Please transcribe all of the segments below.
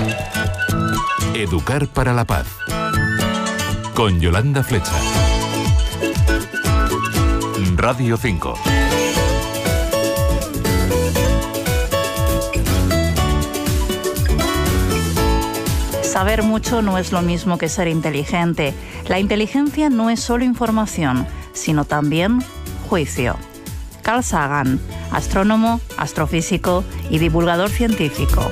Educar para la paz. Con Yolanda Flecha. Radio 5. Saber mucho no es lo mismo que ser inteligente. La inteligencia no es solo información, sino también juicio. Carl Sagan, astrónomo, astrofísico y divulgador científico.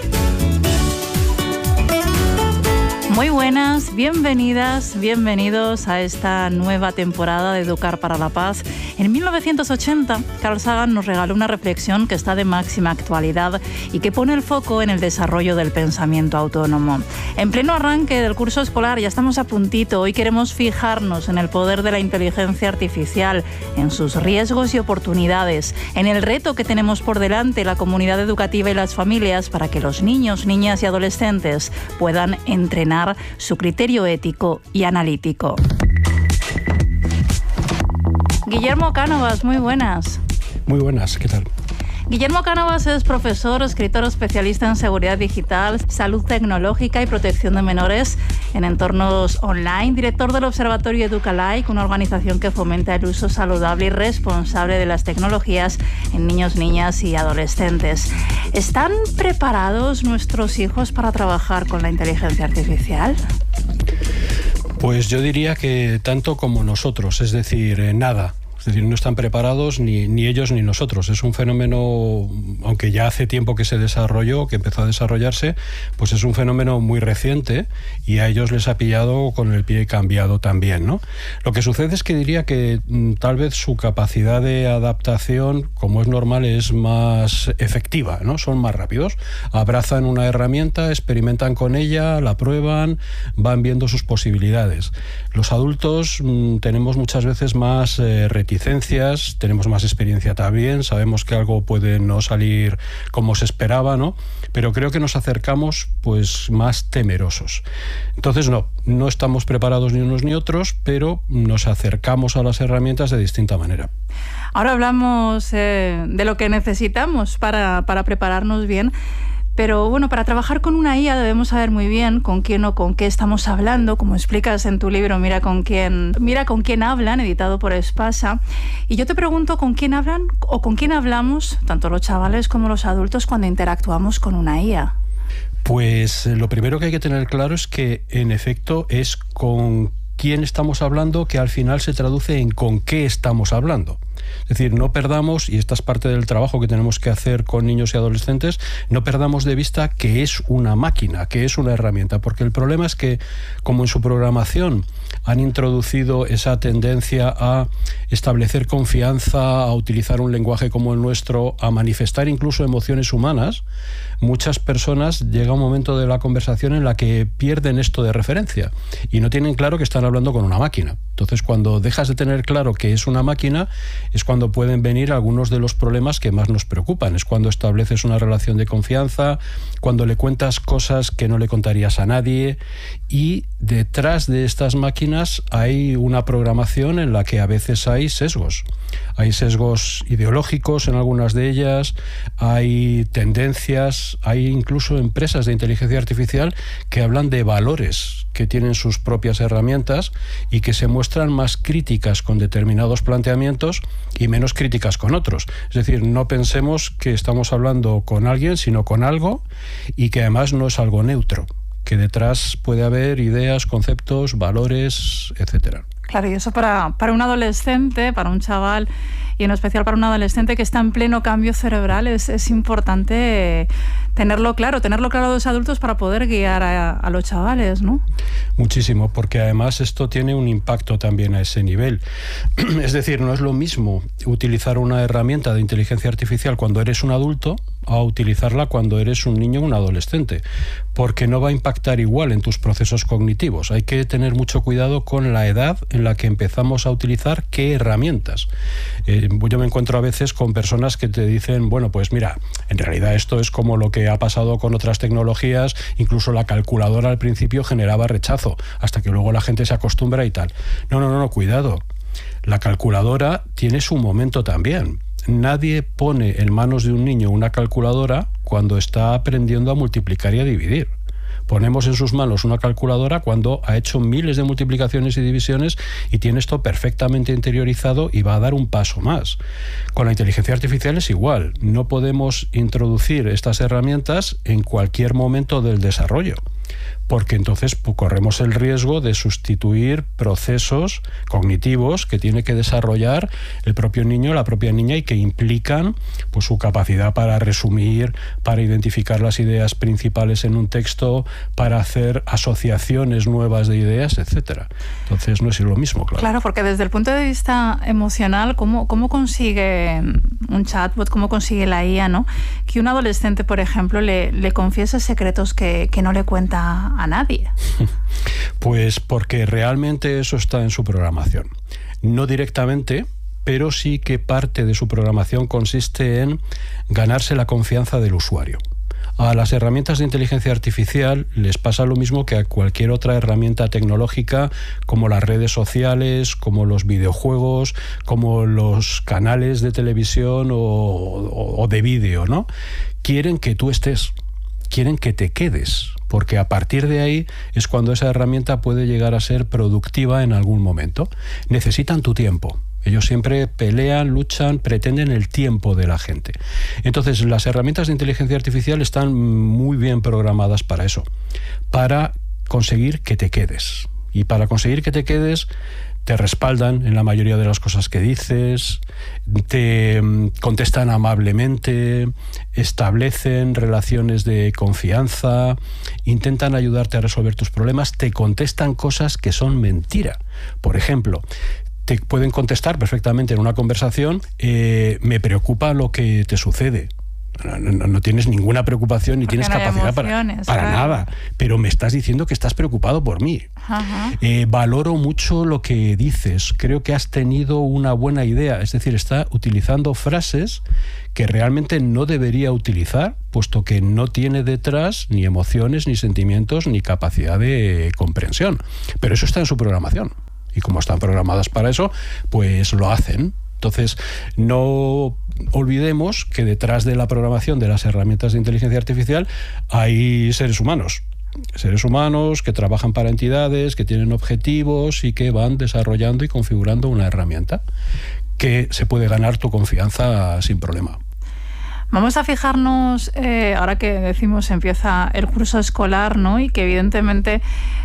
Muy buenas, bienvenidas, bienvenidos a esta nueva temporada de Educar para la Paz. En 1980, Carl Sagan nos regaló una reflexión que está de máxima actualidad y que pone el foco en el desarrollo del pensamiento autónomo. En pleno arranque del curso escolar, ya estamos a puntito, hoy queremos fijarnos en el poder de la inteligencia artificial, en sus riesgos y oportunidades, en el reto que tenemos por delante la comunidad educativa y las familias para que los niños, niñas y adolescentes puedan entrenar su criterio ético y analítico. Guillermo Cánovas, muy buenas. Muy buenas, ¿qué tal? Guillermo Cánovas es profesor, escritor especialista en seguridad digital, salud tecnológica y protección de menores en entornos online, director del Observatorio EducaLike, una organización que fomenta el uso saludable y responsable de las tecnologías en niños, niñas y adolescentes. ¿Están preparados nuestros hijos para trabajar con la inteligencia artificial? Pues yo diría que tanto como nosotros, es decir, nada. Es decir, no están preparados ni ellos ni nosotros. Es un fenómeno, aunque ya hace tiempo que se desarrolló, que empezó a desarrollarse, pues es un fenómeno muy reciente y a ellos les ha pillado con el pie cambiado también, ¿no? Lo que sucede es que diría que tal vez su capacidad de adaptación, como es normal, es más efectiva, ¿no? Son más rápidos. Abrazan una herramienta, experimentan con ella, la prueban, van viendo sus posibilidades. Los adultos tenemos muchas veces más reticencias, tenemos más experiencia también, sabemos que algo puede no salir como se esperaba, ¿no? Pero creo que nos acercamos pues más temerosos. Entonces no estamos preparados ni unos ni otros, pero nos acercamos a las herramientas de distinta manera. Ahora hablamos de lo que necesitamos para prepararnos bien. Pero bueno, para trabajar con una IA debemos saber muy bien con quién o con qué estamos hablando, como explicas en tu libro Mira con quién hablan, editado por Espasa. Y yo te pregunto, ¿con quién hablan o con quién hablamos, tanto los chavales como los adultos, cuando interactuamos con una IA? Pues lo primero que hay que tener claro es que, en efecto, es con quién estamos hablando que al final se traduce en con qué estamos hablando. Es decir, no perdamos, y esta es parte del trabajo que tenemos que hacer con niños y adolescentes, no perdamos de vista que es una máquina, que es una herramienta, porque el problema es que, como en su programación han introducido esa tendencia a establecer confianza, a utilizar un lenguaje como el nuestro, a manifestar incluso emociones humanas, muchas personas llega un momento de la conversación en la que pierden esto de referencia y no tienen claro que están hablando con una máquina. Entonces, cuando dejas de tener claro que es una máquina, es cuando pueden venir algunos de los problemas que más nos preocupan. Es cuando estableces una relación de confianza, cuando le cuentas cosas que no le contarías a nadie, y detrás de estas máquinas hay una programación en la que a veces hay sesgos. Hay sesgos ideológicos en algunas de ellas, hay tendencias, hay incluso empresas de inteligencia artificial que hablan de valores que tienen sus propias herramientas y que se muestran más críticas con determinados planteamientos y menos críticas con otros. Es decir, no pensemos que estamos hablando con alguien, sino con algo, y que además no es algo neutro, que detrás puede haber ideas, conceptos, valores, etcétera. Claro, y eso para un adolescente, para un chaval, y en especial para un adolescente que está en pleno cambio cerebral, es importante tenerlo claro los adultos para poder guiar a los chavales, ¿no? Muchísimo, porque además esto tiene un impacto también a ese nivel. Es decir, no es lo mismo utilizar una herramienta de inteligencia artificial cuando eres un adulto a utilizarla cuando eres un niño o un adolescente, porque no va a impactar igual en tus procesos cognitivos. Hay que tener mucho cuidado con la edad en la que empezamos a utilizar qué herramientas. Yo me encuentro a veces con personas que te dicen, bueno, pues mira, en realidad esto es como lo que ha pasado con otras tecnologías, incluso la calculadora al principio generaba rechazo, hasta que luego la gente se acostumbra y tal. No, cuidado. La calculadora tiene su momento también. Nadie pone en manos de un niño una calculadora cuando está aprendiendo a multiplicar y a dividir, Ponemos en sus manos una calculadora cuando ha hecho miles de multiplicaciones y divisiones y tiene esto perfectamente interiorizado y va a dar un paso más. Con la inteligencia artificial es igual. No podemos introducir estas herramientas en cualquier momento del desarrollo, porque entonces corremos el riesgo de sustituir procesos cognitivos que tiene que desarrollar el propio niño o la propia niña y que implican pues su capacidad para resumir, para identificar las ideas principales en un texto, para hacer asociaciones nuevas de ideas, etcétera. Entonces no es lo mismo, claro. Claro, porque desde el punto de vista emocional, ¿cómo consigue un chatbot, cómo consigue la IA, ¿no?, que un adolescente, por ejemplo, le confiese secretos que no le cuenta a nadie? Pues porque realmente eso está en su programación. No directamente, pero sí que parte de su programación consiste en ganarse la confianza del usuario. A las herramientas de inteligencia artificial les pasa lo mismo que a cualquier otra herramienta tecnológica, como las redes sociales, como los videojuegos, como los canales de televisión o de vídeo, ¿no? Quieren que tú estés, quieren que te quedes, porque a partir de ahí es cuando esa herramienta puede llegar a ser productiva en algún momento. Necesitan tu tiempo. Ellos siempre pelean, luchan, pretenden el tiempo de la gente. Entonces, las herramientas de inteligencia artificial están muy bien programadas para eso, para conseguir que te quedes. Y para conseguir que te quedes, te respaldan en la mayoría de las cosas que dices, te contestan amablemente, establecen relaciones de confianza, intentan ayudarte a resolver tus problemas, te contestan cosas que son mentira. Por ejemplo, te pueden contestar perfectamente en una conversación, me preocupa lo que te sucede. No tienes ninguna preocupación ni tienes capacidad para nada, pero me estás diciendo que estás preocupado por mí. Valoro mucho lo que dices, creo que has tenido una buena idea. Es decir, está utilizando frases que realmente no debería utilizar, puesto que no tiene detrás ni emociones, ni sentimientos, ni capacidad de comprensión. Pero eso está en su programación. Y como están programadas para eso, pues lo hacen. Entonces, no olvidemos que detrás de la programación de las herramientas de inteligencia artificial hay seres humanos que trabajan para entidades, que tienen objetivos y que van desarrollando y configurando una herramienta que se puede ganar tu confianza sin problema. Vamos a fijarnos, ahora que decimos empieza el curso escolar, ¿no?, y que evidentemente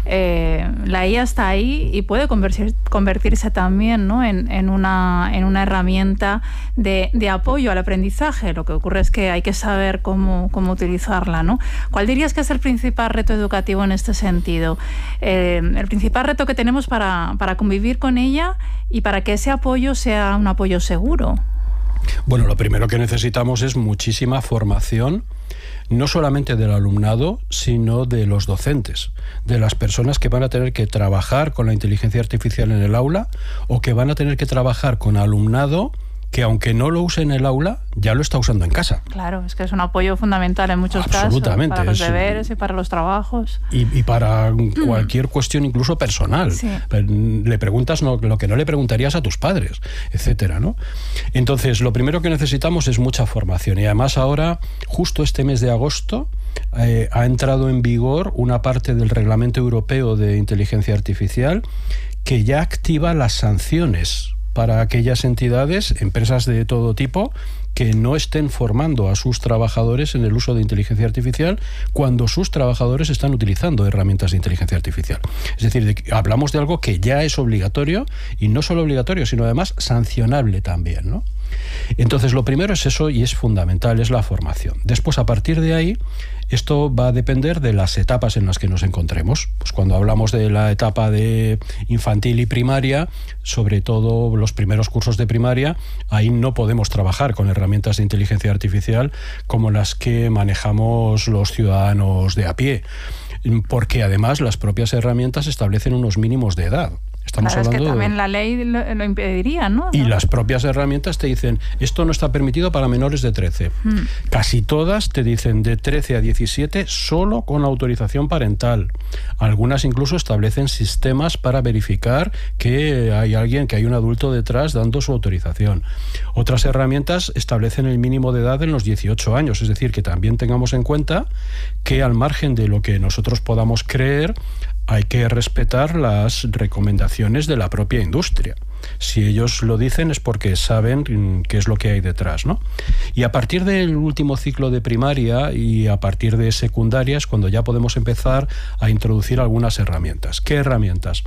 la IA está ahí y puede convertirse también, ¿no?, en una herramienta de apoyo al aprendizaje. Lo que ocurre es que hay que saber cómo utilizarla, ¿no? ¿Cuál dirías que es el principal reto educativo en este sentido? El principal reto que tenemos para convivir con ella y para que ese apoyo sea un apoyo seguro. Bueno, lo primero que necesitamos es muchísima formación, no solamente del alumnado, sino de los docentes, de las personas que van a tener que trabajar con la inteligencia artificial en el aula o que van a tener que trabajar con alumnado que, aunque no lo use en el aula, ya lo está usando en casa. Claro, es que es un apoyo fundamental en muchos casos, para los deberes y para los trabajos. Y para cualquier cuestión, incluso personal. Sí. Le preguntas lo que no le preguntarías a tus padres, etcétera, ¿no? Entonces, lo primero que necesitamos es mucha formación. Y además ahora, justo este mes de agosto, ha entrado en vigor una parte del Reglamento Europeo de Inteligencia Artificial que ya activa las sanciones para aquellas entidades, empresas de todo tipo, que no estén formando a sus trabajadores en el uso de inteligencia artificial cuando sus trabajadores están utilizando herramientas de inteligencia artificial. Es decir, hablamos de algo que ya es obligatorio, y no solo obligatorio, sino además sancionable también, ¿no? Entonces, lo primero es eso, y es fundamental, es la formación. Después, a partir de ahí, esto va a depender de las etapas en las que nos encontremos. Pues cuando hablamos de la etapa de infantil y primaria, sobre todo los primeros cursos de primaria, ahí no podemos trabajar con herramientas de inteligencia artificial como las que manejamos los ciudadanos de a pie, porque además las propias herramientas establecen unos mínimos de edad. Estamos claro, hablando es que también la ley lo impediría, ¿no? Y las propias herramientas te dicen, esto no está permitido para menores de 13. Casi todas te dicen de 13 a 17 solo con autorización parental. Algunas incluso establecen sistemas para verificar que hay alguien, que hay un adulto detrás dando su autorización. Otras herramientas establecen el mínimo de edad en los 18 años, es decir, que también tengamos en cuenta que al margen de lo que nosotros podamos creer, hay que respetar las recomendaciones de la propia industria. Si ellos lo dicen es porque saben qué es lo que hay detrás, ¿no? Y a partir del último ciclo de primaria y a partir de secundaria es cuando ya podemos empezar a introducir algunas herramientas. ¿Qué herramientas?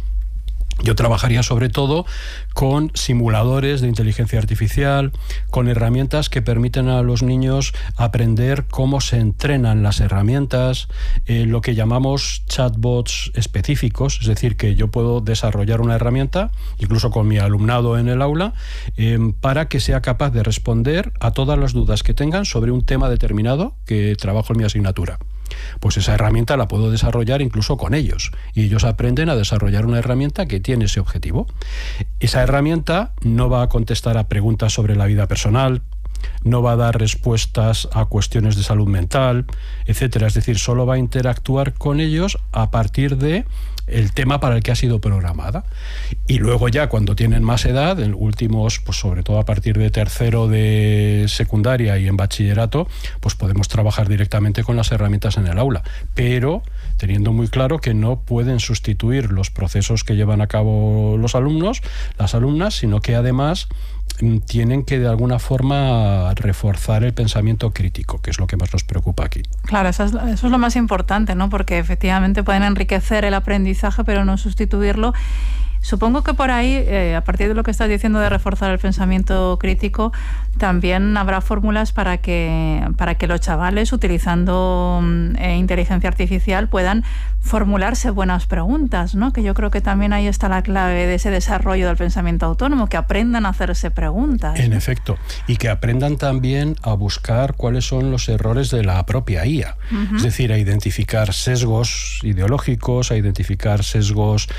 Yo trabajaría sobre todo con simuladores de inteligencia artificial, con herramientas que permiten a los niños aprender cómo se entrenan las herramientas, lo que llamamos chatbots específicos, es decir, que yo puedo desarrollar una herramienta, incluso con mi alumnado en el aula, para que sea capaz de responder a todas las dudas que tengan sobre un tema determinado que trabajo en mi asignatura. Pues esa herramienta la puedo desarrollar incluso con ellos y ellos aprenden a desarrollar una herramienta que tiene ese objetivo. Esa herramienta no va a contestar a preguntas sobre la vida personal, no va a dar respuestas a cuestiones de salud mental, etcétera. Es decir, solo va a interactuar con ellos a partir de el tema para el que ha sido programada. Y luego ya cuando tienen más edad, en últimos, pues sobre todo a partir de tercero de secundaria y en bachillerato, pues podemos trabajar directamente con las herramientas en el aula, pero teniendo muy claro que no pueden sustituir los procesos que llevan a cabo los alumnos, las alumnas, sino que además tienen que de alguna forma reforzar el pensamiento crítico, que es lo que más nos preocupa aquí. Claro, eso es lo más importante, ¿no? Porque efectivamente pueden enriquecer el aprendizaje, pero no sustituirlo. Supongo que por ahí, a partir de lo que estás diciendo de reforzar el pensamiento crítico, también habrá fórmulas para que los chavales, utilizando inteligencia artificial, puedan formularse buenas preguntas, ¿no? Que yo creo que también ahí está la clave de ese desarrollo del pensamiento autónomo, que aprendan a hacerse preguntas. En efecto, y que aprendan también a buscar cuáles son los errores de la propia IA. Es decir, a identificar sesgos ideológicos, a identificar sesgos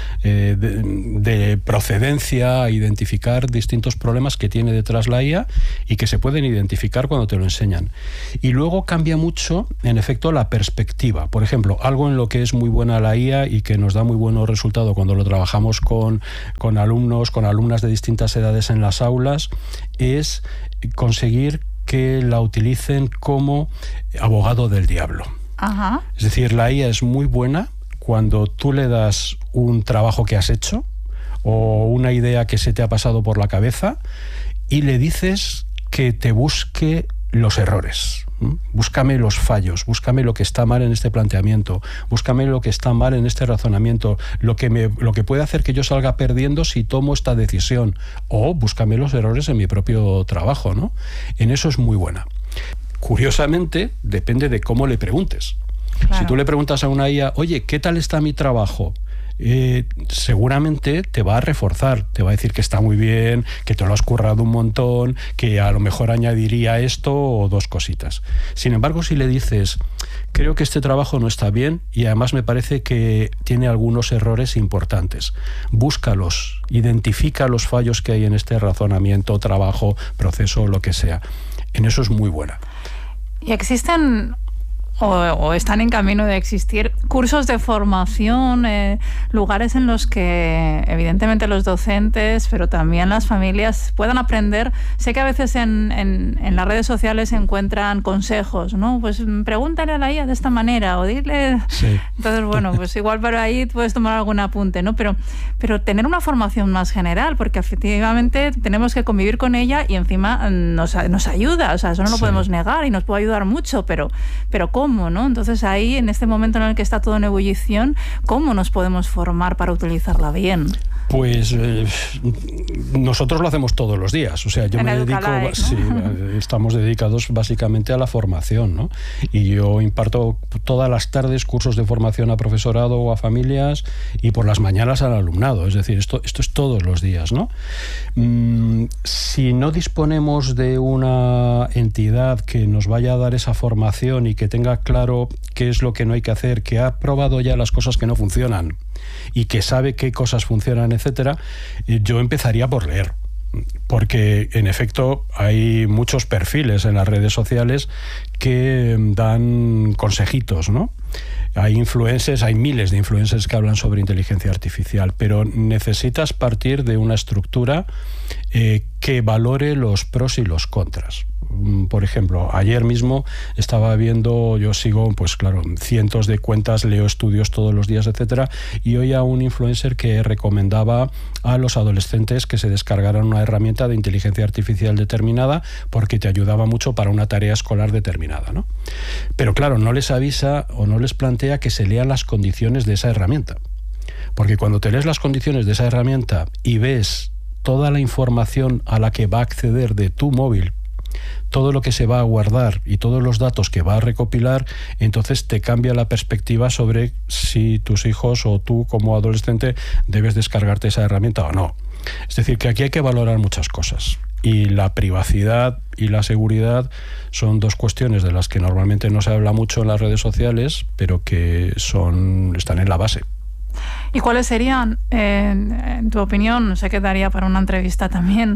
de procedencia, a identificar distintos problemas que tiene detrás la IA y que se pueden identificar cuando te lo enseñan. Y luego cambia mucho, en efecto, la perspectiva. Por ejemplo, algo en lo que es muy buena la IA y que nos da muy buenos resultados cuando lo trabajamos con alumnos, con alumnas de distintas edades en las aulas, es conseguir que la utilicen como abogado del diablo. Ajá. Es decir, la IA es muy buena cuando tú le das un trabajo que has hecho o una idea que se te ha pasado por la cabeza y le dices que te busque los errores. Búscame los fallos, búscame lo que está mal en este planteamiento, búscame lo que está mal en este razonamiento, lo que puede hacer que yo salga perdiendo si tomo esta decisión, o búscame los errores en mi propio trabajo, ¿no? En eso es muy buena. Curiosamente, depende de cómo le preguntes. Claro. Si tú le preguntas a una IA, oye, ¿qué tal está mi trabajo? Seguramente te va a reforzar, te va a decir que está muy bien, que te lo has currado un montón, que a lo mejor añadiría esto o dos cositas. Sin embargo, si le dices, creo que este trabajo no está bien y además me parece que tiene algunos errores importantes, búscalos, identifica los fallos que hay en este razonamiento, trabajo, proceso, lo que sea. En eso es muy buena. ¿Y existen o están en camino de existir cursos de formación, lugares en los que evidentemente los docentes, pero también las familias puedan aprender? Sé que a veces en las redes sociales se encuentran consejos, ¿no? Pues pregúntale a la IA de esta manera o dile... Sí. Entonces, bueno, pues igual por ahí puedes tomar algún apunte, ¿no? Pero tener una formación más general, porque efectivamente tenemos que convivir con ella y encima nos ayuda, o sea, eso no lo podemos negar y nos puede ayudar mucho, pero ¿cómo? ¿No? Entonces ahí, en este momento en el que está todo en ebullición, ¿cómo nos podemos formar para utilizarla bien? Pues nosotros lo hacemos todos los días. O sea, yo me dedico, ¿no? Sí, estamos dedicados básicamente a la formación, ¿no? Y yo imparto todas las tardes cursos de formación a profesorado o a familias y por las mañanas al alumnado. Es decir, esto es todos los días, ¿no? Si no disponemos de una entidad que nos vaya a dar esa formación y que tenga claro qué es lo que no hay que hacer, que ha probado ya las cosas que no funcionan y que sabe qué cosas funcionan, etcétera, yo empezaría por leer. Porque en efecto hay muchos perfiles en las redes sociales que dan consejitos, ¿no? Hay influencers, hay miles de influencers que hablan sobre inteligencia artificial, pero necesitas partir de una estructura que valore los pros y los contras. Por ejemplo, ayer mismo estaba viendo, yo sigo, pues claro, cientos de cuentas, leo estudios todos los días, etcétera, y oía un influencer que recomendaba a los adolescentes que se descargaran una herramienta de inteligencia artificial determinada porque te ayudaba mucho para una tarea escolar determinada, ¿no? Pero claro, no les avisa o no les plantea que se lean las condiciones de esa herramienta. Porque cuando te lees las condiciones de esa herramienta y ves toda la información a la que va a acceder de tu móvil, todo lo que se va a guardar y todos los datos que va a recopilar, entonces te cambia la perspectiva sobre si tus hijos o tú como adolescente debes descargarte esa herramienta o no. Es decir, que aquí hay que valorar muchas cosas. Y la privacidad y la seguridad son dos cuestiones de las que normalmente no se habla mucho en las redes sociales, pero que están en la base. ¿Y cuáles serían, en tu opinión, se quedaría para una entrevista también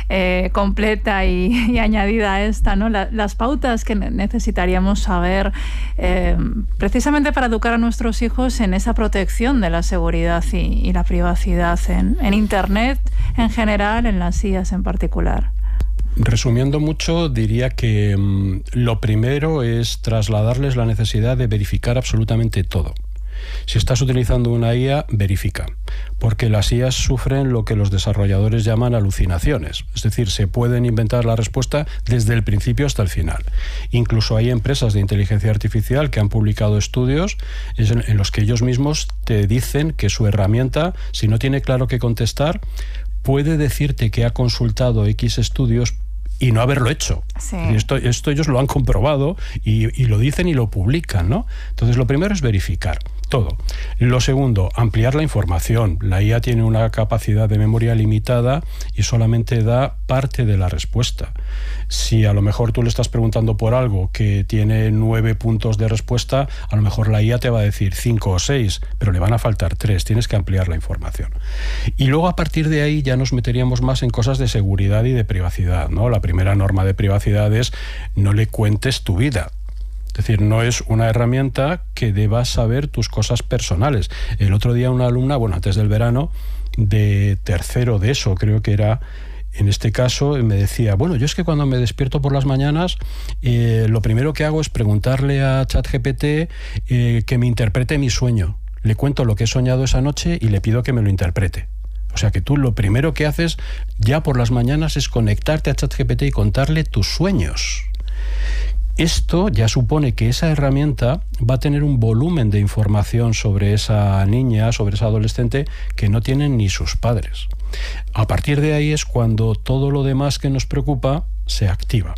completa y añadida a esta, ¿no? Las pautas que necesitaríamos saber precisamente para educar a nuestros hijos en esa protección de la seguridad y la privacidad en Internet en general, en las IAs en particular? Resumiendo mucho, diría que lo primero es trasladarles la necesidad de verificar absolutamente todo. Si estás utilizando una IA, verifica, porque las IAs sufren lo que los desarrolladores llaman alucinaciones, es decir, se pueden inventar la respuesta desde el principio hasta el final. Incluso hay empresas de inteligencia artificial que han publicado estudios en los que ellos mismos te dicen que su herramienta, si no tiene claro qué contestar, puede decirte que ha consultado X estudios y no haberlo hecho. Sí. Esto ellos lo han comprobado y lo dicen y lo publican, ¿no? Entonces, lo primero es verificar todo. Lo segundo, ampliar la información. La IA tiene una capacidad de memoria limitada y solamente da parte de la respuesta. Si a lo mejor tú le estás preguntando por algo que tiene 9 puntos de respuesta, a lo mejor la IA te va a decir 5 o 6, pero le van a faltar 3. Tienes que ampliar la información. Y luego, a partir de ahí, ya nos meteríamos más en cosas de seguridad y de privacidad, ¿no? La primera norma de privacidad es no le cuentes tu vida. Es decir, no es una herramienta que debas saber tus cosas personales. El otro día una alumna, antes del verano, de tercero de eso, creo que era, en este caso, me decía, yo es que cuando me despierto por las mañanas, lo primero que hago es preguntarle a ChatGPT que me interprete mi sueño. Le cuento lo que he soñado esa noche y le pido que me lo interprete. O sea que tú lo primero que haces ya por las mañanas es conectarte a ChatGPT y contarle tus sueños. Esto ya supone que esa herramienta va a tener un volumen de información sobre esa niña, sobre esa adolescente, que no tienen ni sus padres. A partir de ahí es cuando todo lo demás que nos preocupa se activa.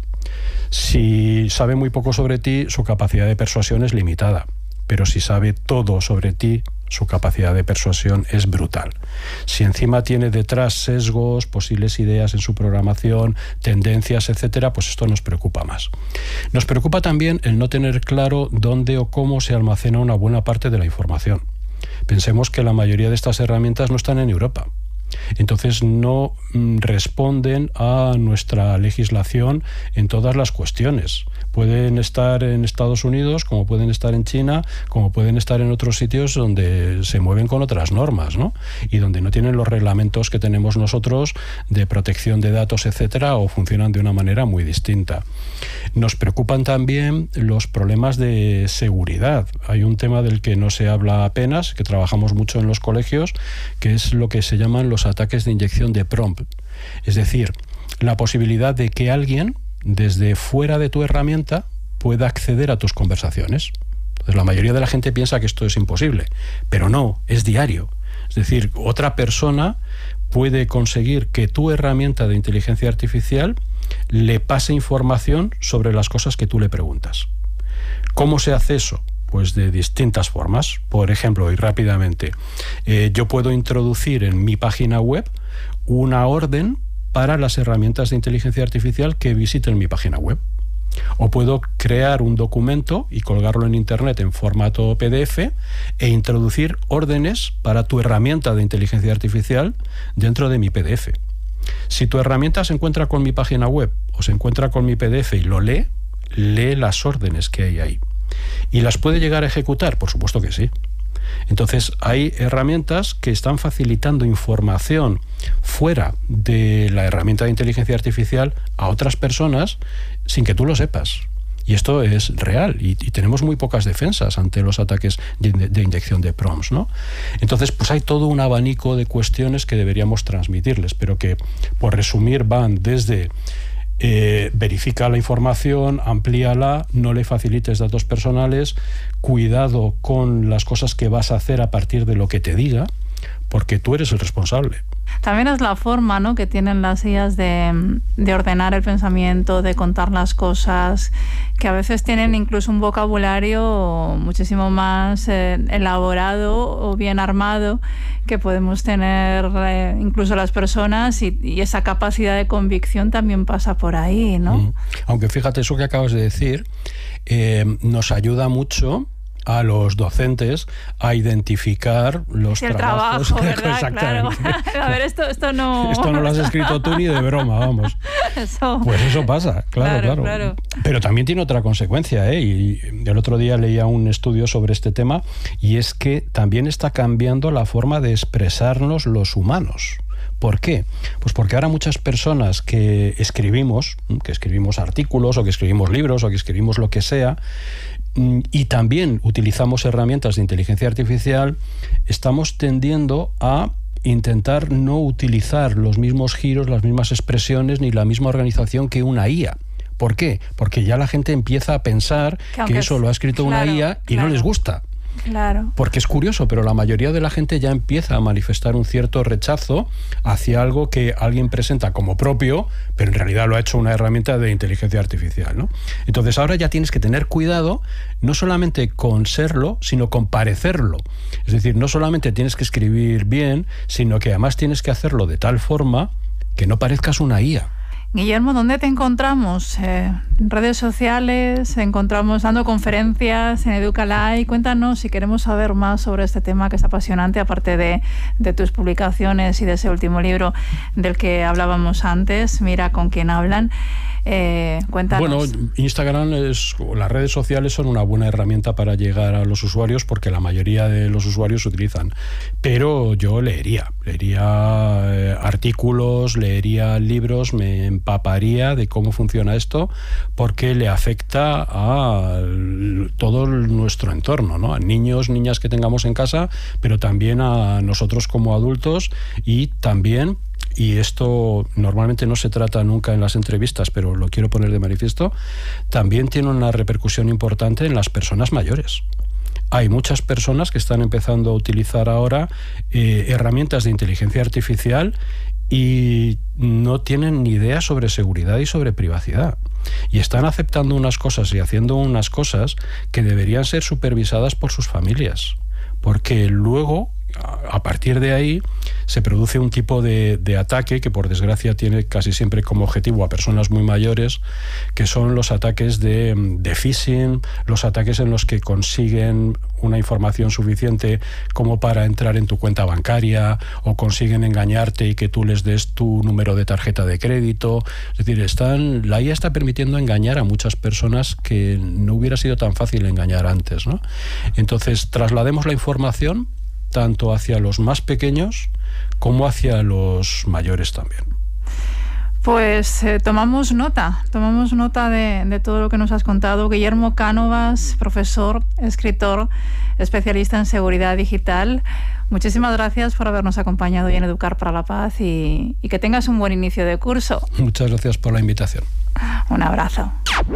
Si sabe muy poco sobre ti, su capacidad de persuasión es limitada. Pero si sabe todo sobre ti, su capacidad de persuasión es brutal. Si encima tiene detrás sesgos, posibles ideas en su programación, tendencias, etcétera, pues esto nos preocupa más. Nos preocupa también el no tener claro dónde o cómo se almacena una buena parte de la información. Pensemos que la mayoría de estas herramientas no están en Europa. Entonces no responden a nuestra legislación en todas las cuestiones. Pueden estar en Estados Unidos, como pueden estar en China, como pueden estar en otros sitios donde se mueven con otras normas, ¿no? Y donde no tienen los reglamentos que tenemos nosotros de protección de datos, etcétera, o funcionan de una manera muy distinta. Nos preocupan también los problemas de seguridad. Hay un tema del que no se habla apenas, que trabajamos mucho en los colegios, que es lo que se llaman los ataques de inyección de prompt. Es decir, la posibilidad de que alguien desde fuera de tu herramienta pueda acceder a tus conversaciones. Entonces, la mayoría de la gente piensa que esto es imposible, pero no, es diario. Es decir, otra persona puede conseguir que tu herramienta de inteligencia artificial le pase información sobre las cosas que tú le preguntas. ¿Cómo se hace eso? Pues de distintas formas. Por ejemplo, y rápidamente, yo puedo introducir en mi página web una orden para las herramientas de inteligencia artificial que visiten mi página web. O puedo crear un documento y colgarlo en Internet en formato PDF e introducir órdenes para tu herramienta de inteligencia artificial dentro de mi PDF. Si tu herramienta se encuentra con mi página web o se encuentra con mi PDF y lo lee las órdenes que hay ahí. ¿Y las puede llegar a ejecutar? Por supuesto que sí. Entonces hay herramientas que están facilitando información fuera de la herramienta de inteligencia artificial a otras personas sin que tú lo sepas. Y esto es real y tenemos muy pocas defensas ante los ataques de inyección de prompts, ¿no? Entonces, pues hay todo un abanico de cuestiones que deberíamos transmitirles, pero que, por resumir, van desde verifica la información, amplíala, no le facilites datos personales, cuidado con las cosas que vas a hacer a partir de lo que te diga, porque tú eres el responsable. También es la forma, ¿no?, que tienen las IAs de ordenar el pensamiento, de contar las cosas, que a veces tienen incluso un vocabulario muchísimo más elaborado o bien armado que podemos tener incluso las personas, y esa capacidad de convicción también pasa por ahí, ¿no? Aunque fíjate, eso que acabas de decir nos ayuda mucho a los docentes a identificar los trabajos. El trabajo, ¿verdad? Exactamente. Claro. A ver, esto no... Esto no lo has escrito tú ni de broma, vamos. Pues eso pasa, claro. Pero también tiene otra consecuencia, y el otro día leía un estudio sobre este tema, y es que también está cambiando la forma de expresarnos los humanos. ¿Por qué? Pues porque ahora muchas personas que escribimos artículos, o que escribimos libros, o que escribimos lo que sea, y también utilizamos herramientas de inteligencia artificial, estamos tendiendo a intentar no utilizar los mismos giros, las mismas expresiones ni la misma organización que una IA. ¿Por qué? Porque ya la gente empieza a pensar que eso lo ha escrito una IA y no les gusta. Claro. Porque es curioso, pero la mayoría de la gente ya empieza a manifestar un cierto rechazo hacia algo que alguien presenta como propio, pero en realidad lo ha hecho una herramienta de inteligencia artificial, ¿no? Entonces ahora ya tienes que tener cuidado, no solamente con serlo, sino con parecerlo. Es decir, no solamente tienes que escribir bien, sino que además tienes que hacerlo de tal forma que no parezcas una IA. Guillermo, ¿dónde te encontramos? ¿En redes sociales? ¿Encontramos dando conferencias en Educalay? Cuéntanos si queremos saber más sobre este tema que es apasionante, aparte de tus publicaciones y de ese último libro del que hablábamos antes, Mira con quién hablan. Cuéntanos. Bueno, Instagram las redes sociales son una buena herramienta para llegar a los usuarios, porque la mayoría de los usuarios utilizan. Pero yo leería artículos, leería libros, me empaparía de cómo funciona esto, porque le afecta a todo nuestro entorno, ¿no? A niños, niñas que tengamos en casa, pero también a nosotros como adultos, y también, y esto normalmente no se trata nunca en las entrevistas, pero lo quiero poner de manifiesto, también tiene una repercusión importante en las personas mayores. Hay muchas personas que están empezando a utilizar ahora herramientas de inteligencia artificial y no tienen ni idea sobre seguridad y sobre privacidad. Y están aceptando unas cosas y haciendo unas cosas que deberían ser supervisadas por sus familias. Porque luego, a partir de ahí, se produce un tipo de ataque que, por desgracia, tiene casi siempre como objetivo a personas muy mayores, que son los ataques de phishing, los ataques en los que consiguen una información suficiente como para entrar en tu cuenta bancaria, o consiguen engañarte y que tú les des tu número de tarjeta de crédito. Es decir, la IA está permitiendo engañar a muchas personas que no hubiera sido tan fácil engañar antes, ¿no? Entonces, traslademos la información tanto hacia los más pequeños como hacia los mayores también. Pues tomamos nota de todo lo que nos has contado. Guillermo Cánovas, profesor, escritor, especialista en seguridad digital. Muchísimas gracias por habernos acompañado hoy en Educar para la Paz, y que tengas un buen inicio de curso. Muchas gracias por la invitación. Un abrazo.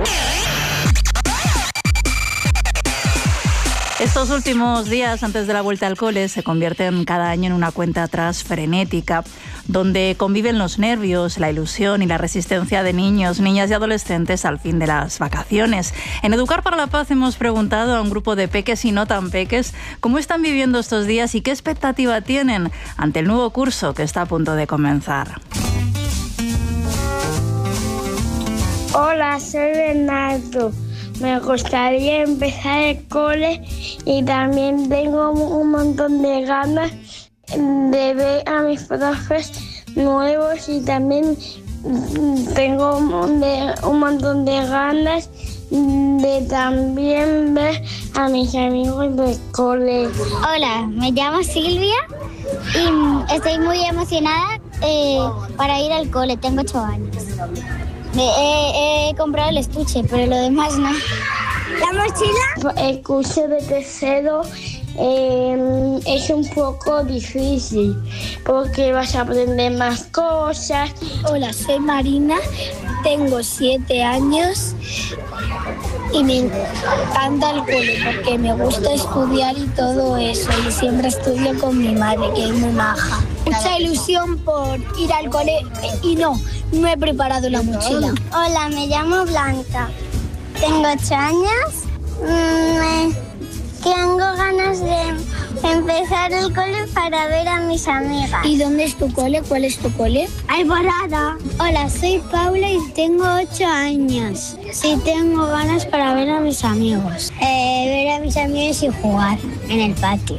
Estos últimos días antes de la vuelta al cole se convierten cada año en una cuenta atrás frenética, donde conviven los nervios, la ilusión y la resistencia de niños, niñas y adolescentes al fin de las vacaciones. En Educar para la Paz hemos preguntado a un grupo de peques y no tan peques cómo están viviendo estos días y qué expectativa tienen ante el nuevo curso que está a punto de comenzar. Hola, soy Bernardo. Me gustaría empezar el cole y también tengo un montón de ganas de ver a mis profes nuevos y también tengo un montón de ganas de también ver a mis amigos del cole. Hola, me llamo Silvia y estoy muy emocionada para ir al cole. Tengo 8 años. He comprado el estuche, pero lo demás no. ¿La mochila? El curso de tercero es un poco difícil porque vas a aprender más cosas. Hola, soy Marina, tengo 7 años y me encanta el cole porque me gusta estudiar y todo eso. Y siempre estudio con mi madre, que es muy maja. Mucha ilusión por ir al cole y no he preparado la mochila. Hola, me llamo Blanca, tengo 8 años. Tengo ganas de empezar el cole para ver a mis amigas. ¿Y dónde es tu cole? ¿Cuál es tu cole? Alborada. Hola, soy Paula y tengo 8 años. Sí, tengo ganas para ver a mis amigos. Ver a mis amigos y jugar en el patio.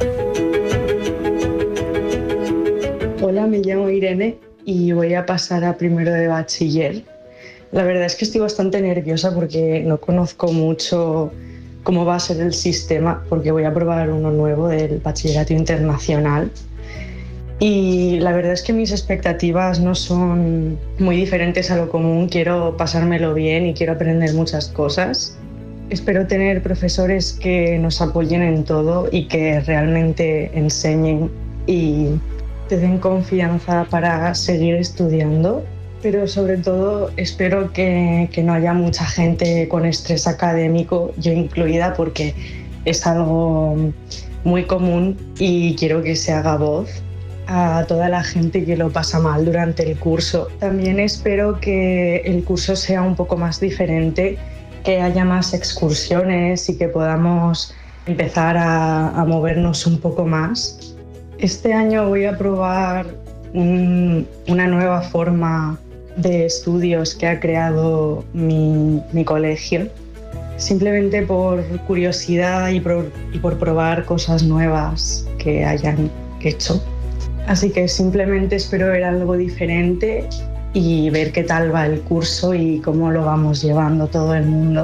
Hola, me llamo Irene y voy a pasar a primero de bachiller. La verdad es que estoy bastante nerviosa porque no conozco mucho cómo va a ser el sistema, porque voy a probar uno nuevo del bachillerato internacional. Y la verdad es que mis expectativas no son muy diferentes a lo común. Quiero pasármelo bien y quiero aprender muchas cosas. Espero tener profesores que nos apoyen en todo y que realmente enseñen y te den confianza para seguir estudiando. Pero sobre todo espero que no haya mucha gente con estrés académico, yo incluida, porque es algo muy común y quiero que se haga voz a toda la gente que lo pasa mal durante el curso. También espero que el curso sea un poco más diferente, que haya más excursiones y que podamos empezar a movernos un poco más. Este año voy a probar una nueva forma de estudios que ha creado mi colegio, simplemente por curiosidad y por probar cosas nuevas que hayan hecho. Así que simplemente espero ver algo diferente y ver qué tal va el curso y cómo lo vamos llevando todo el mundo.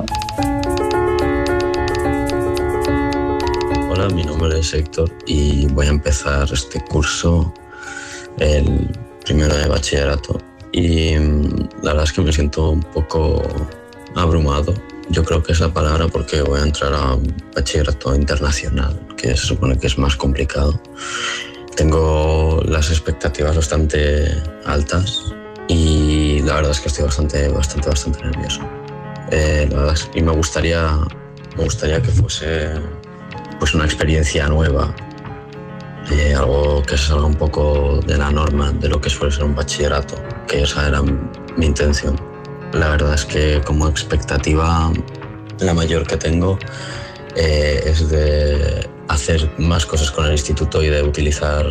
Hola, mi nombre es Héctor y voy a empezar este curso, el primero de bachillerato. Y la verdad es que me siento un poco abrumado. Yo creo que es la palabra porque voy a entrar a un bachillerato internacional, que se supone que es más complicado. Tengo las expectativas bastante altas y la verdad es que estoy bastante nervioso. La verdad y me gustaría que fuese pues una experiencia nueva. Algo que se salga un poco de la norma, de lo que suele ser un bachillerato, que esa era mi intención. La verdad es que como expectativa la mayor que tengo es de hacer más cosas con el instituto y de utilizar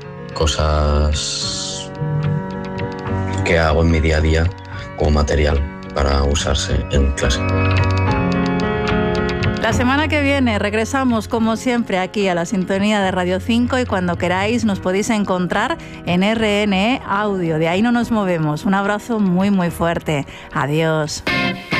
cosas que hago en mi día a día como material para usarse en clase. La semana que viene regresamos, como siempre, aquí a la sintonía de Radio 5 y cuando queráis nos podéis encontrar en RNE Audio. De ahí no nos movemos. Un abrazo muy, muy fuerte. Adiós.